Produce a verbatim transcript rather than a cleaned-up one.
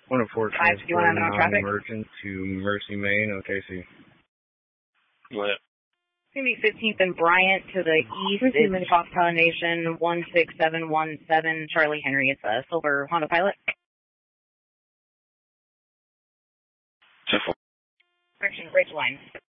one oh four five fifty-one transporting on traffic. non-emergent to Mercy, Maine, O K C. What? It's going to be fifteenth and Bryant to the east. It's Choctaw Nation one six seven one seven, Charlie Henry. It's a silver Honda Pilot. ten four. Correction, bridge line.